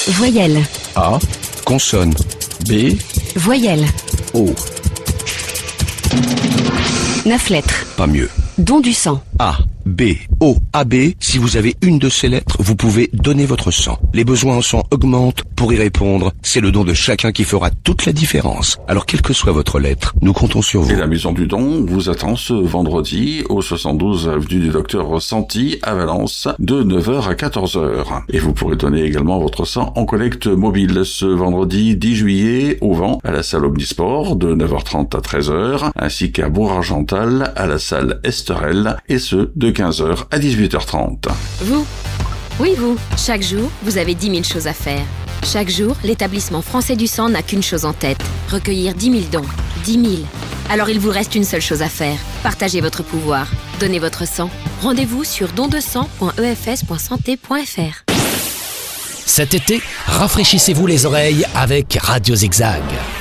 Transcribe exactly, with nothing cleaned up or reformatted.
Voyelle. A. Consonne. B. Voyelle. O. Neuf lettres. Pas mieux. Don du sang. A, B, O, A B. Si vous avez une de ces lettres, vous pouvez donner votre sang. Les besoins en sang augmentent. Pour y répondre, c'est le don de chacun qui fera toute la différence. Alors, quelle que soit votre lettre, nous comptons sur vous. Et la Maison du Don vous attend ce vendredi au soixante-douze avenue du Docteur Santi à Valence de neuf heures à quatorze heures. Et vous pourrez donner également votre sang en collecte mobile ce vendredi dix juillet au Vent à la salle Omnisport de neuf heures trente à treize heures ainsi qu'à Bourg-Argental à la salle Esterel et ce de quinze heures à dix-huit heures trente. Vous ? Oui, vous. Chaque jour, vous avez dix mille choses à faire. Chaque jour, l'établissement français du sang n'a qu'une chose en tête. Recueillir dix mille dons. dix mille. Alors il vous reste une seule chose à faire. Partagez votre pouvoir. Donnez votre sang. Rendez-vous sur don de sang point e f s point santé point f r. Cet été, rafraîchissez-vous les oreilles avec Radio Zigzag.